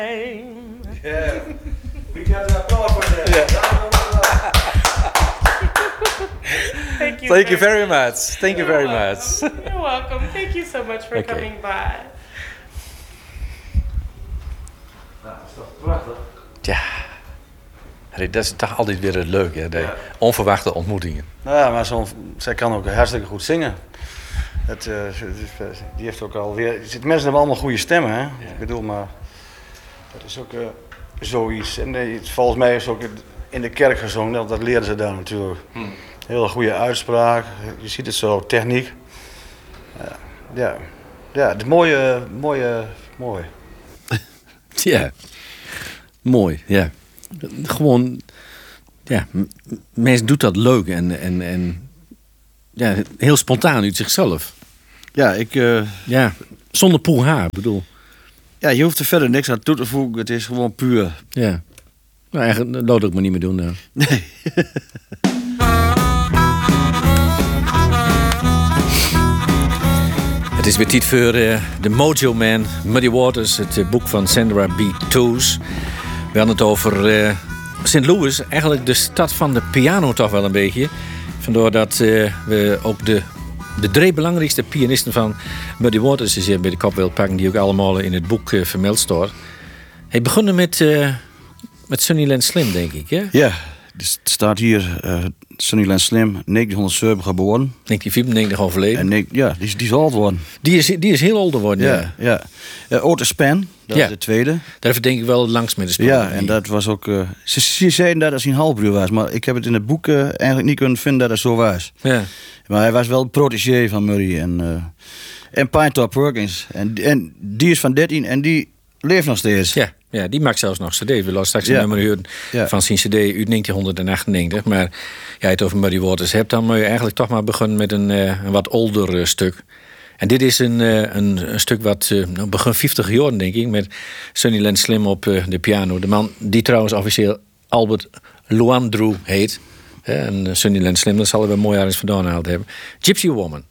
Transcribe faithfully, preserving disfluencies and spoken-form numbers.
Yeah, we got an applause for that. Yeah. Thank you. Thank you very much. Thank you very welcome. much. You're welcome. Thank you so much for Okay. coming by. Nou, dat is toch prachtig. Ja, dat is toch altijd weer het leuke, hè? De Ja. onverwachte ontmoetingen. Nou ja, maar zo, zij kan ook hartstikke goed zingen. Het, uh, die heeft ook alweer. Mensen hebben allemaal goede stemmen, hè? Ik bedoel, maar dat is ook uh, zoiets. En uh, volgens mij is ook in de kerk gezongen, want dat leren ze daar natuurlijk. Hmm. Hele goede uitspraak. Je ziet het zo, techniek. Uh, ja, ja, het is mooie, mooie, mooi. Ja, mooi, ja. Gewoon, ja, m- mensen doet dat leuk en, en, en ja, heel spontaan uit zichzelf. Ja, ik. Uh, Ja, zonder poel haar, bedoel. ja, je hoeft er verder niks aan toe te voegen. Het is gewoon puur. Ja. Nou, eigenlijk, dat zou ik maar niet meer doen. Nou. Nee. Het is weer tijd voor uh, The Mojo Man, Muddy Waters, het uh, boek van Sandra B. Toes. We hadden het over uh, Saint Louis, eigenlijk de stad van de piano toch wel een beetje. Vandaar dat uh, we ook de, de drie belangrijkste pianisten van Muddy Waters is hier bij de kop willen pakken, die ook allemaal in het boek uh, vermeld staan. Hij begon met, uh, met Sunnyland Slim, denk ik, hè? Ja, er staat hier uh, Sunnyland Slim, negentienhonderdzeven geboren. negentien vierennegentig overleden. En ne- ja, die is, die is oud geworden. Die is, die is heel oud geworden, ja. Ja, ja. Uh, Otis Span, dat Ja. is de tweede. Daar denk ik wel langs met de spel. Ja, en dat was ook. Uh, ze, ze zeiden dat hij een halfbroer was, maar ik heb het in het boek uh, eigenlijk niet kunnen vinden dat het zo was. Ja. Maar hij was wel een protégé van Murray en, uh, en Pinetop Perkins. En, en die is van dertien en die leeft nog steeds. Ja, ja, die maakt zelfs nog cd. We laten straks een Ja. nummer horen Ja. van zijn cd uit negentien achtennegentig. Maar ja, het over Muddy Waters hebt, dan moet je eigenlijk toch maar beginnen met een, uh, een wat older uh, stuk. En dit is een, uh, een, een stuk wat uh, nou, begin vijftig jaar, denk ik, met Sunnyland Slim op uh, de piano. De man die trouwens officieel Albert Luandrew heet. Hè, en uh, Sunnyland Slim, dat zal er wel mooi ergens vandaan gehaald hebben. Gypsy Woman.